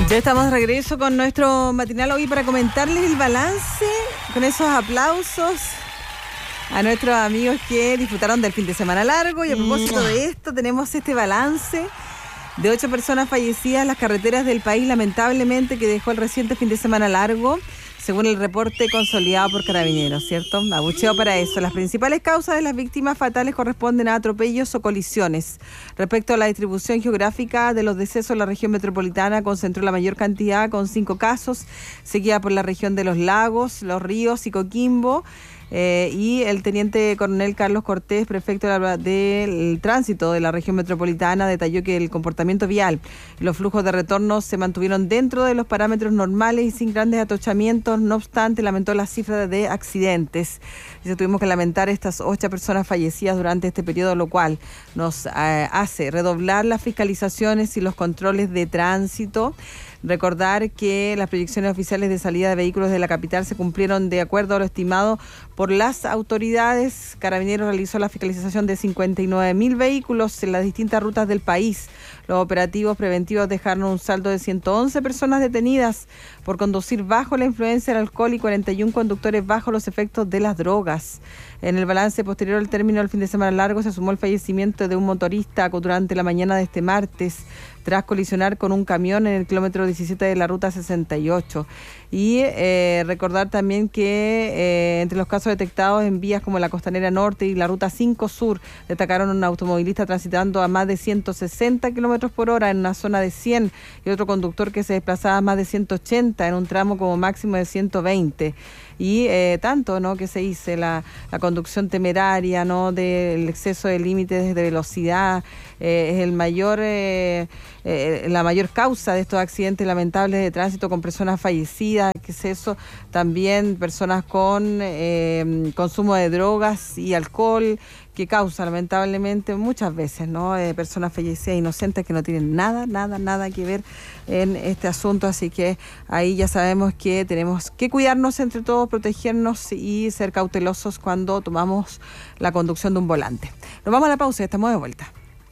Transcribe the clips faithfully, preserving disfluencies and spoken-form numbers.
Ya estamos de regreso con nuestro matinal hoy para comentarles el balance con esos aplausos a nuestros amigos que disfrutaron del fin de semana largo. Y a propósito de esto, tenemos este balance de ocho personas fallecidas en las carreteras del país, lamentablemente, que dejó el reciente fin de semana largo, según el reporte consolidado por Carabineros, ¿cierto? Abucheo para eso. Las principales causas de las víctimas fatales corresponden a atropellos o colisiones. Respecto a la distribución geográfica de los decesos, la región metropolitana concentró la mayor cantidad, con cinco casos, seguida por la región de los lagos, los ríos y Coquimbo. Eh, y el teniente coronel Carlos Cortés, prefecto del tránsito de la región metropolitana, detalló que el comportamiento vial y los flujos de retorno se mantuvieron dentro de los parámetros normales y sin grandes atochamientos. No obstante, lamentó la cifra de accidentes. Dice, tuvimos que lamentar estas ocho personas fallecidas durante este periodo, lo cual nos eh, hace redoblar las fiscalizaciones y los controles de tránsito. Recordar que las proyecciones oficiales de salida de vehículos de la capital se cumplieron de acuerdo a lo estimado por las autoridades. Carabineros realizó la fiscalización de cincuenta y nueve mil vehículos en las distintas rutas del país. Los operativos preventivos dejaron un saldo de ciento once personas detenidas por conducir bajo la influencia del alcohol y cuarenta y uno conductores bajo los efectos de las drogas. En el balance posterior al término del fin de semana largo se sumó el fallecimiento de un motorista durante la mañana de este martes, tras colisionar con un camión en el kilómetro diecisiete de la ruta sesenta y ocho. Y eh, recordar también que eh, entre los casos detectados en vías como la Costanera Norte y la ruta cinco Sur, destacaron un automovilista transitando a más de ciento sesenta kilómetros por hora en una zona de cien y otro conductor que se desplazaba a más de ciento ochenta en un tramo como máximo de ciento veinte. Y eh, tanto, ¿no?, que se dice la, la conducción temeraria, ¿no?, del exceso de límites de velocidad, eh, es el mayor eh, eh, la mayor causa de estos accidentes lamentables de tránsito, con personas fallecidas, que es eso, también personas con eh, consumo de drogas y alcohol, que causa lamentablemente muchas veces, ¿no?, eh, personas fallecidas inocentes que no tienen nada, nada, nada que ver en este asunto. Así que ahí ya sabemos que tenemos que cuidarnos entre todos, protegernos y ser cautelosos cuando tomamos la conducción de un volante. Nos vamos a la pausa y estamos de vuelta.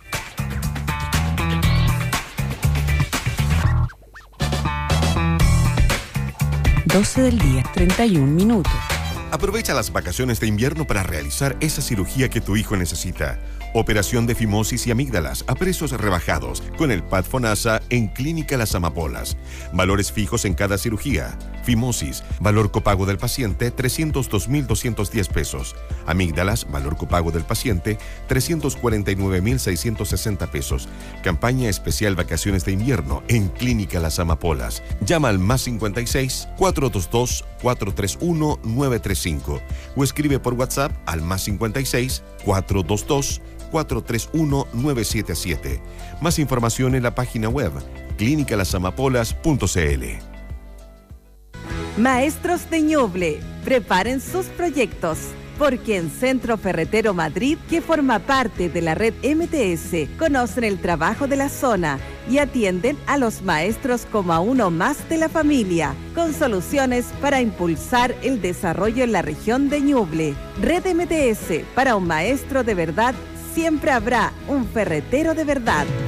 doce del día, treinta y un minutos. Aprovecha las vacaciones de invierno para realizar esa cirugía que tu hijo necesita. Operación de fimosis y amígdalas a precios rebajados con el P A D FONASA en Clínica Las Amapolas. Valores fijos en cada cirugía. Fimosis, valor copago del paciente, trescientos dos mil doscientos diez pesos. Amígdalas, valor copago del paciente, trescientos cuarenta y nueve mil seiscientos sesenta pesos. Campaña especial vacaciones de invierno en Clínica Las Amapolas. Llama al más cincuenta y seis, cuatrocientos veintidós, cuatrocientos treinta y uno, novecientos treinta y cinco o escribe por WhatsApp al más cincuenta y seis, cuatrocientos veintidós, cuatrocientos treinta y uno, novecientos setenta y siete. Más información en la página web clínica las amapolas punto c l. Maestros de Ñuble, preparen sus proyectos, porque en Centro Ferretero Madrid, que forma parte de la red M T S, conocen el trabajo de la zona y atienden a los maestros como a uno más de la familia, con soluciones para impulsar el desarrollo en la región de Ñuble. Red M T S, para un maestro de verdad, siempre habrá un ferretero de verdad.